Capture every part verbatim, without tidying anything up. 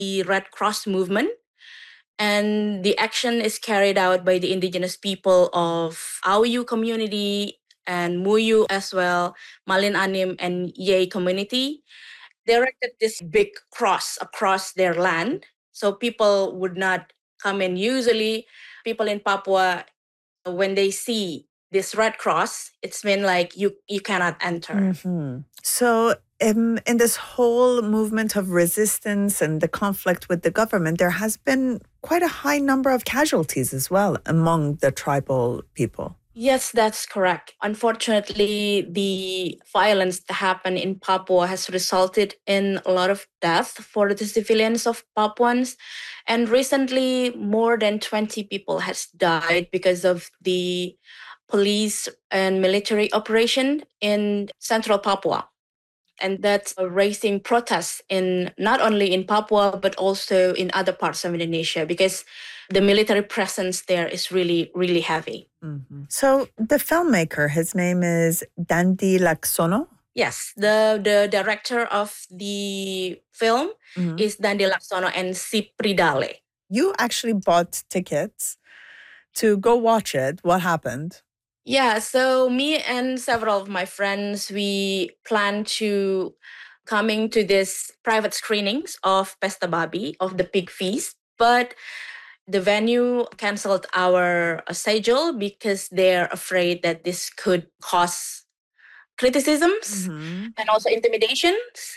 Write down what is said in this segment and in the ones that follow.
the Red Cross movement. And the action is carried out by the indigenous people of Auyu community and Muyu as well, Malin Anim and Yei community. They erected this big cross across their land. So people would not come in. Usually people in Papua, when they see this red cross, it's been like you you cannot enter. Mm-hmm. So um, in this whole movement of resistance and the conflict with the government, there has been quite a high number of casualties as well among the tribal people. Yes, that's correct. Unfortunately, the violence that happened in Papua has resulted in a lot of death for the civilians of Papuans. And recently, more than twenty people has died because of the police and military operation in central Papua. And that's raising protests in not only in Papua, but also in other parts of Indonesia, because the military presence there is really, really heavy. Mm-hmm. So the filmmaker, his name is Dandi Laksono? Yes, the, the director of the film mm-hmm. is Dandi Laksono and Sipridale. You actually bought tickets to go watch it. What happened? Yeah, so me and several of my friends, we plan to coming to this private screenings of Pesta Babi, of the pig feast, but the venue canceled our schedule because they're afraid that this could cause criticisms mm-hmm. and also intimidations.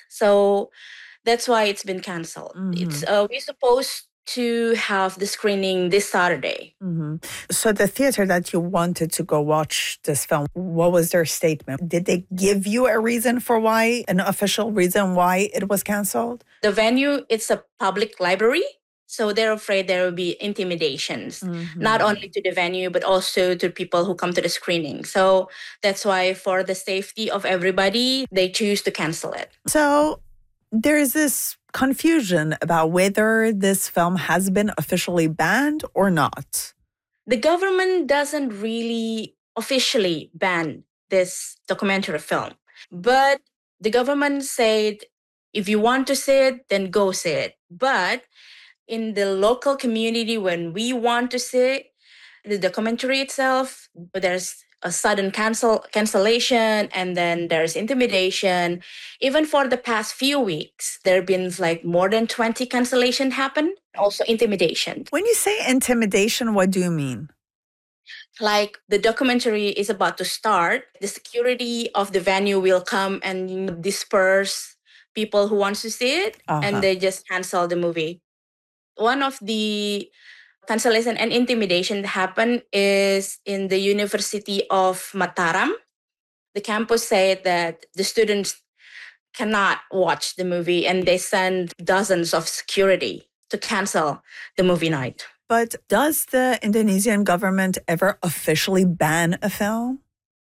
So that's why it's been canceled. Mm-hmm. It's uh, we're supposed to have the screening this Saturday. Mm-hmm. So the theater that you wanted to go watch this film, what was their statement? Did they give you a reason for why, an official reason why it was canceled? The venue, it's a public library. So they're afraid there will be intimidations, mm-hmm. not only to the venue, but also to people who come to the screening. So that's why for the safety of everybody, they choose to cancel it. So there's this confusion about whether this film has been officially banned or not. The government doesn't really officially ban this documentary film, but the government said, if you want to see it, then go see it. But in the local community, when we want to see the documentary itself, there's a sudden cancel cancellation, and then there's intimidation. Even for the past few weeks, there have been like more than twenty cancellation happen. Also intimidation. When you say intimidation, what do you mean? Like the documentary is about to start, the security of the venue will come and disperse people who want to see it, uh-huh. and they just cancel the movie. One of the cancellation and intimidation that happened is in the University of Mataram. The campus said that the students cannot watch the movie, and they send dozens of security to cancel the movie night. But does the Indonesian government ever officially ban a film?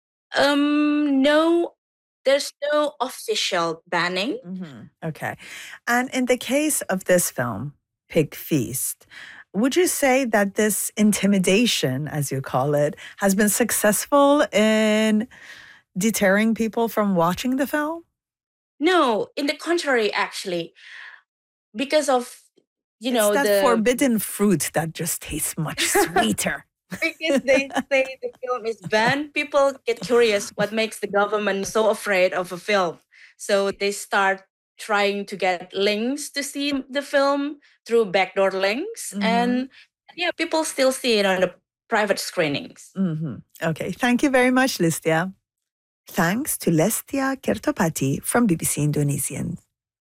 Um, no, there's no official banning. Mm-hmm. Okay. And in the case of this film, Pig Feast, would you say that this intimidation, as you call it, has been successful in deterring people from watching the film? No, in the contrary, actually, because of, you it's know, that the forbidden fruit that just tastes much sweeter. Because they say the film is banned, people get curious what makes the government so afraid of a film. So they start trying to get links to see the film through backdoor links. Mm-hmm. And yeah, people still see it on the private screenings. Mm-hmm. Okay, thank you very much, Listia. Thanks to Lestia Kertopati from B B C Indonesian.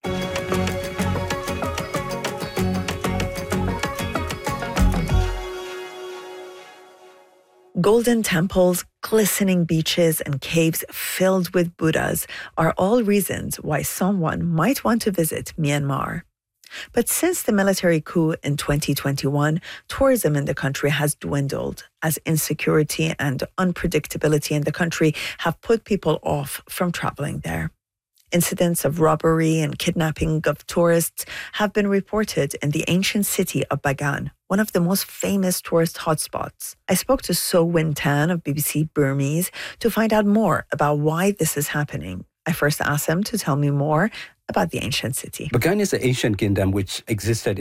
Golden temples, glistening beaches, and caves filled with Buddhas are all reasons why someone might want to visit Myanmar. But since the military coup in twenty twenty-one, tourism in the country has dwindled as insecurity and unpredictability in the country have put people off from traveling there. Incidents of robbery and kidnapping of tourists have been reported in the ancient city of Bagan, one of the most famous tourist hotspots. I spoke to So Win Tan of B B C Burmese to find out more about why this is happening. I first asked him to tell me more about the ancient city. Bagan is an ancient kingdom which existed